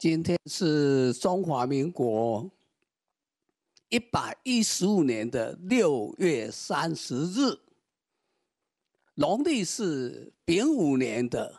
今天是中华民国115年的6月30日，农历是丙午年的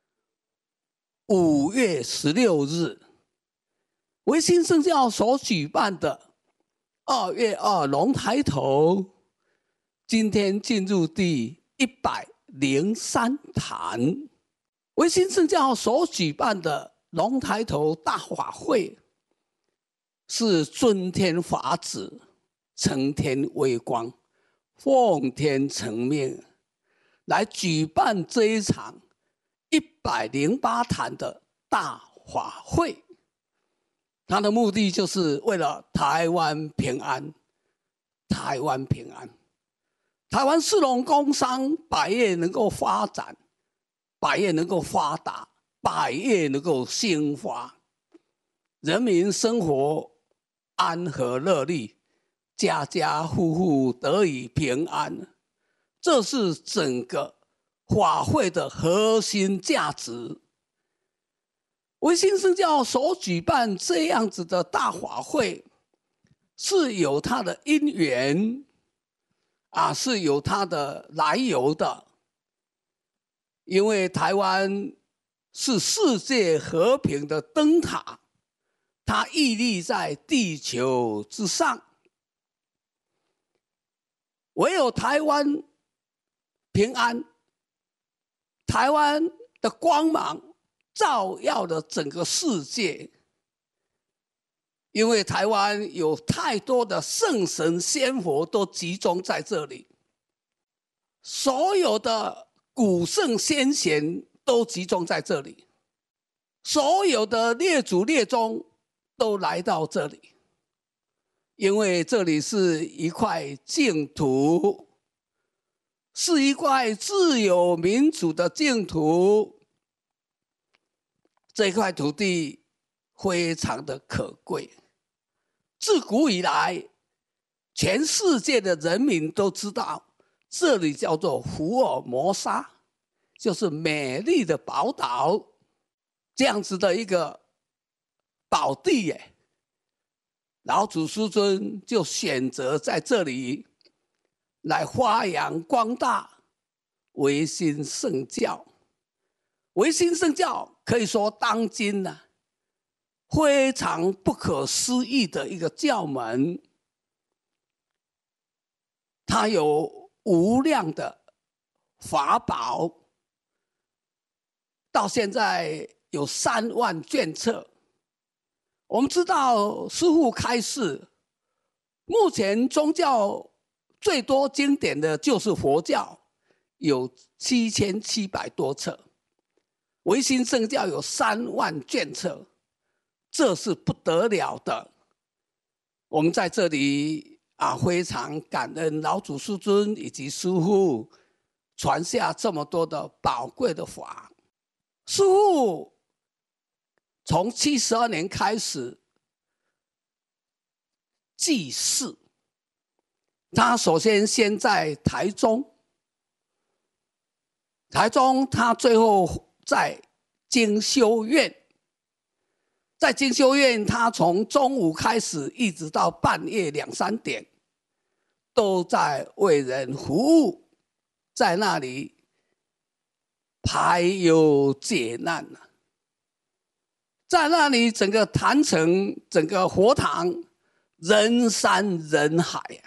5月16日。维新圣教所举办的2月2龙抬头，今天进入第103坛。维新圣教所举办的龙抬头大法会，是尊天法旨，承天威光，奉天承命，来举办这一场108坛的大法会。它的目的就是为了台湾平安，台湾平安，台湾士农工商百业能够发展，百业能够发达，百业能够兴发，人民生活安和乐利，家家户户得以平安，这是整个法会的核心价值。维新圣教所举办这样子的大法会，是有它的因缘是有它的来由的。因为台湾是世界和平的灯塔，它屹立在地球之上，唯有台湾平安，台湾的光芒照耀了整个世界。因为台湾有太多的圣神仙佛都集中在这里，所有的古圣先贤都集中在这里，所有的列祖列宗都来到这里，因为这里是一块净土，是一块自由民主的净土。这块土地非常的可贵，自古以来，全世界的人民都知道，这里叫做福尔摩沙，就是美丽的宝岛，这样子的一个宝地耶。老祖师尊就选择在这里来发扬光大维新圣教。维新圣教可以说当今非常不可思议的一个教门，它有无量的法宝，到现在有3万卷册。我们知道师父开示，目前宗教最多经典的就是佛教，有7700多册，维新圣教有3万卷册，这是不得了的。我们在这里非常感恩老祖师尊以及师父传下这么多的宝贵的法。师父从72年开始济世，他首先在台中，他最后在精修院，在精修院他从中午开始一直到半夜2、3点，都在为人服务，在那里排忧解难，在那里整个坛城，整个佛堂人山人海